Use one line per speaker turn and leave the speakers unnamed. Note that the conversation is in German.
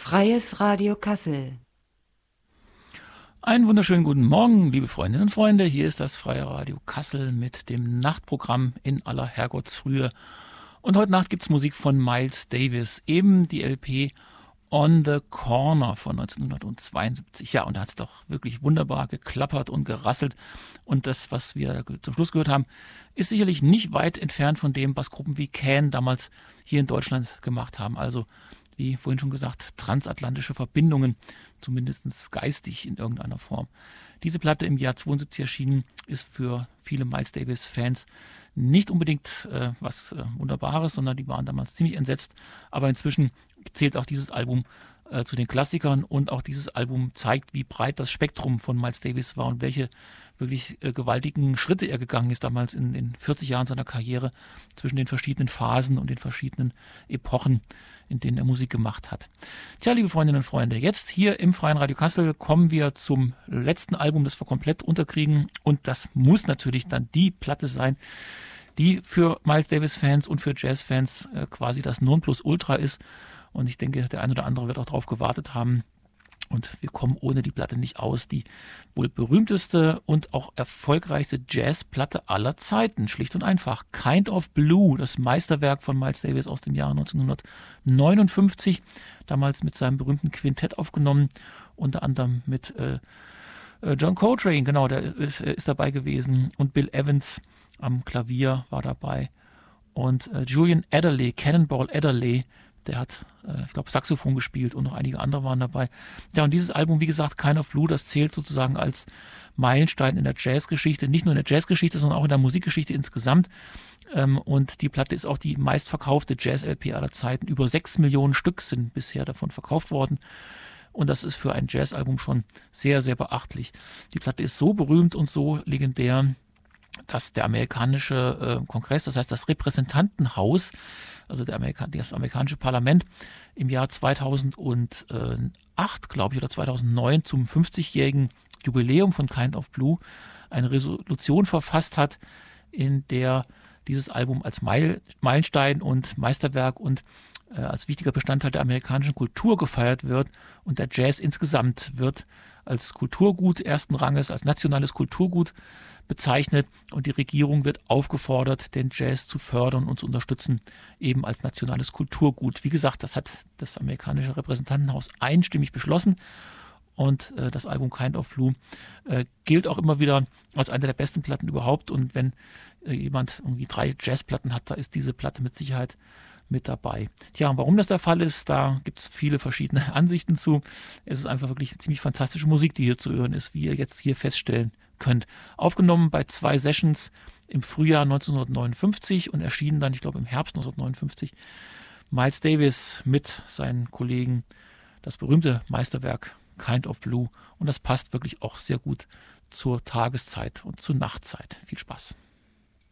Freies Radio Kassel.
Einen wunderschönen guten Morgen, liebe Freundinnen und Freunde. Hier ist das Freie Radio Kassel mit dem Nachtprogramm in aller Herrgottsfrühe. Und heute Nacht gibt es Musik von Miles Davis, eben die LP On the Corner von 1972. Ja, und da hat es doch wirklich wunderbar geklappert und gerasselt. Und das, was wir zum Schluss gehört haben, ist sicherlich nicht weit entfernt von dem, was Gruppen wie Can damals hier in Deutschland gemacht haben. Also, wie vorhin schon gesagt, transatlantische Verbindungen, zumindest geistig in irgendeiner Form. Diese Platte im Jahr 72 erschienen, ist für viele Miles Davis-Fans nicht unbedingt was Wunderbares, sondern die waren damals ziemlich entsetzt. Aber inzwischen zählt auch dieses Album zu den Klassikern und auch dieses Album zeigt, wie breit das Spektrum von Miles Davis war und welche wirklich gewaltigen Schritte er gegangen ist damals in den 40 Jahren seiner Karriere zwischen den verschiedenen Phasen und den verschiedenen Epochen, in denen er Musik gemacht hat. Tja, liebe Freundinnen und Freunde, jetzt hier im Freien Radio Kassel kommen wir zum letzten Album, das wir komplett unterkriegen, und das muss natürlich dann die Platte sein, die für Miles Davis-Fans und für Jazz-Fans quasi das Nonplusultra ist. Und ich denke, der eine oder andere wird auch darauf gewartet haben. Und wir kommen ohne die Platte nicht aus. Die wohl berühmteste und auch erfolgreichste Jazzplatte aller Zeiten. Schlicht und einfach. Kind of Blue, das Meisterwerk von Miles Davis aus dem Jahr 1959. Damals mit seinem berühmten Quintett aufgenommen. Unter anderem mit John Coltrane, genau, der ist dabei gewesen. Und Bill Evans am Klavier war dabei. Und Julian Adderley, Cannonball Adderley, der hat, ich glaube, Saxophon gespielt und noch einige andere waren dabei. Ja, und dieses Album, wie gesagt, Kind of Blue, das zählt sozusagen als Meilenstein in der Jazzgeschichte. Nicht nur in der Jazzgeschichte, sondern auch in der Musikgeschichte insgesamt. Und die Platte ist auch die meistverkaufte Jazz-LP aller Zeiten. Über 6 Millionen Stück sind bisher davon verkauft worden. Und das ist für ein Jazzalbum schon sehr, sehr beachtlich. Die Platte ist so berühmt und so legendär, dass der amerikanische Kongress, das heißt das Repräsentantenhaus, also das amerikanische Parlament, im Jahr 2008, glaube ich, oder 2009 zum 50-jährigen Jubiläum von Kind of Blue eine Resolution verfasst hat, in der dieses Album als Meilenstein und Meisterwerk und als wichtiger Bestandteil der amerikanischen Kultur gefeiert wird, und der Jazz insgesamt wird als Kulturgut ersten Ranges, als nationales Kulturgut bezeichnet, und die Regierung wird aufgefordert, den Jazz zu fördern und zu unterstützen, eben als nationales Kulturgut. Wie gesagt, das hat das amerikanische Repräsentantenhaus einstimmig beschlossen, und das Album Kind of Blue gilt auch immer wieder als eine der besten Platten überhaupt, und wenn jemand irgendwie 3 Jazzplatten hat, da ist diese Platte mit Sicherheit mit dabei. Tja, und warum das der Fall ist, da gibt es viele verschiedene Ansichten zu. Es ist einfach wirklich ziemlich fantastische Musik, die hier zu hören ist, wie ihr jetzt hier feststellen könnt. Aufgenommen bei 2 Sessions im Frühjahr 1959 und erschienen dann, ich glaube, im Herbst 1959. Miles Davis mit seinen Kollegen, das berühmte Meisterwerk Kind of Blue, und das passt wirklich auch sehr gut zur Tageszeit und zur Nachtzeit. Viel Spaß.